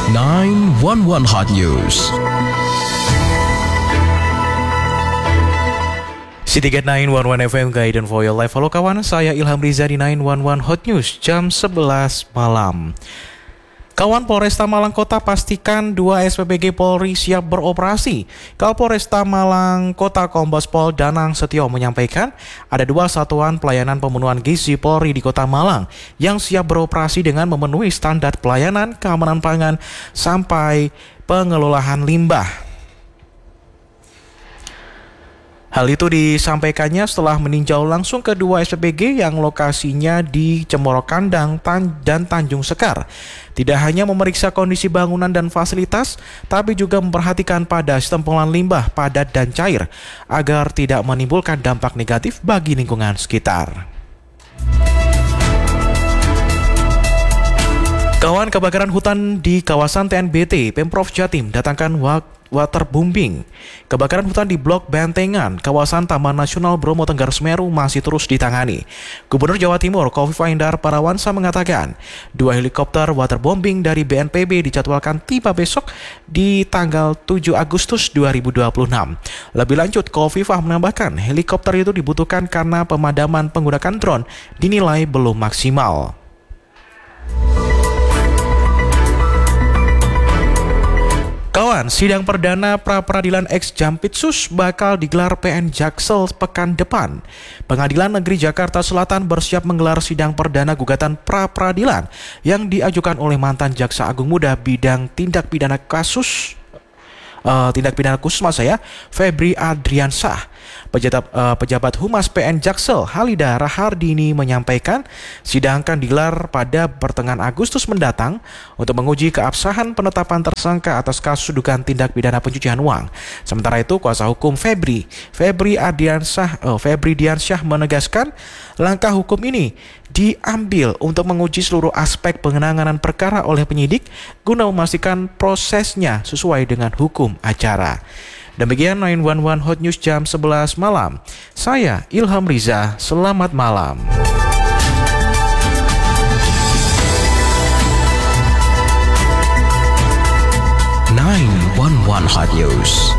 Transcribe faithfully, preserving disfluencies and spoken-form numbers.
nine one one Hot News. City Get nine one one F M Guidance for Your Life. Halo kawan, saya Ilham Riza di nine one one Hot News jam sebelas malam. Kawan, Polresta Malang Kota pastikan dua S P B G Polri siap beroperasi. Kapolresta Malang Kota Kombes Pol Danang Setio menyampaikan ada dua satuan pelayanan pembunuhan gizi Polri di Kota Malang yang siap beroperasi dengan memenuhi standar pelayanan keamanan pangan sampai pengelolaan limbah. Hal itu disampaikannya setelah meninjau langsung kedua S P B G yang lokasinya di Cemoro Kandang dan Tanjung Sekar. Tidak hanya memeriksa kondisi bangunan dan fasilitas, tapi juga memperhatikan pada sistem pengolahan limbah padat dan cair agar tidak menimbulkan dampak negatif bagi lingkungan sekitar. Kawan, kebakaran hutan di kawasan T N B T, Pemprov Jatim datangkan waterbombing. Kebakaran hutan di Blok Bentengan, kawasan Taman Nasional Bromo Tenggar Semeru masih terus ditangani. Gubernur Jawa Timur Kofifa Indar Parawansa mengatakan, dua helikopter waterbombing dari B N P B dijadwalkan tiba besok di tanggal tujuh Agustus dua ribu dua puluh enam. Lebih lanjut, Kofifa menambahkan, helikopter itu dibutuhkan karena pemadaman menggunakan drone dinilai belum maksimal. Kawan, sidang perdana pra-peradilan ex Jampitsus bakal digelar P N Jaksel pekan depan. Pengadilan Negeri Jakarta Selatan bersiap menggelar sidang perdana gugatan pra-peradilan yang diajukan oleh mantan Jaksa Agung Muda bidang tindak pidana kasus uh, tindak pidana khusus mas saya, Febri Adriansah. Pejabat, uh, pejabat Humas P N Jaksel Halida Rahardini menyampaikan sidang akan digelar pada pertengahan Agustus mendatang untuk menguji keabsahan penetapan tersangka atas kasus dugaan tindak pidana pencucian uang. Sementara itu, kuasa hukum Febri, Febri Adriansah, uh, Febri Diansyah menegaskan langkah hukum ini diambil untuk menguji seluruh aspek pengenangan perkara oleh penyidik guna memastikan prosesnya sesuai dengan hukum acara. Demikian nine one one Hot News jam sebelas malam. Saya Ilham Riza, selamat malam. nine one one Hot News.